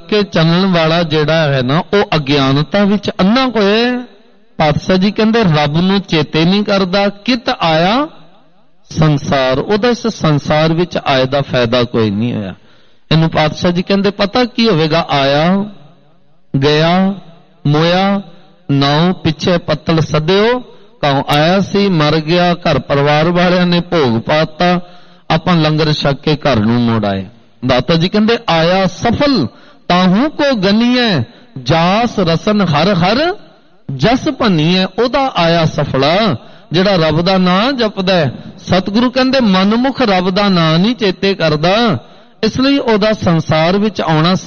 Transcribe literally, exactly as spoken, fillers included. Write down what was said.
ਕਰਕੇ ਚੱਲਣ ਵਾਲਾ ਜਿਹੜਾ ਹੈ ਨਾ ਉਹ ਅਗਿਆਨਤਾ ਵਿੱਚ ਅੰਨਾ ਹੋਇਆ। ਪਾਤਸ਼ਾਹ ਜੀ ਕਹਿੰਦੇ ਰੱਬ ਨੂੰ ਚੇਤੇ ਨਹੀਂ ਕਰਦਾ, ਕਿਤ ਆਇਆ ਸੰਸਾਰ, ਉਹਦਾ ਇਸ ਸੰਸਾਰ ਵਿੱਚ ਆਏ ਦਾ ਫਾਇਦਾ ਕੋਈ ਨਹੀਂ ਹੋਇਆ। ਇਹਨੂੰ ਪਾਤਸ਼ਾਹ ਜੀ ਕਹਿੰਦੇ ਪਤਾ ਕੀ ਹੋਵੇਗਾ, ਆਇਆ ਗਿਆ ਮੋਇਆ ਨਾਉ ਪਿੱਛੇ ਪੱਤਲ ਸੱਦਿਓ, ਕਾਉ ਆਇਆ ਸੀ ਮਰ ਗਿਆ, ਘਰ ਪਰਿਵਾਰ ਵਾਲਿਆਂ ਨੇ ਭੋਗ ਪਾਤਾ, ਆਪਾਂ ਲੰਗਰ ਛਕ ਕੇ ਘਰ ਨੂੰ ਮੁੜ ਆਏ। ਦਾਤਾ ਜੀ ਕਹਿੰਦੇ ਆਇਆ ਸਫਲ ਤਾਹੂ ਕੋ ਗਨੀਐ, ਜਾਸ ਰਸਨ ਹਰ ਹਰ ਜਸ ਭੰਨੀਐ, ਉਹਦਾ ਆਇਆ ਸਫਲਾ ਜਿਹੜਾ ਰੱਬ ਦਾ ਨਾਂ ਜਪਦਾ। ਸਤਿਗੁਰੂ ਕਹਿੰਦੇ ਮਨਮੁਖ ਰੱਬ ਦਾ ਨਾਂ ਨਹੀਂ ਚੇਤੇ ਕਰਦਾ, ਇਸ ਲਈ ਉਹਦਾ ਸੰਸਾਰ ਵਿੱਚ ਆਉਣਾ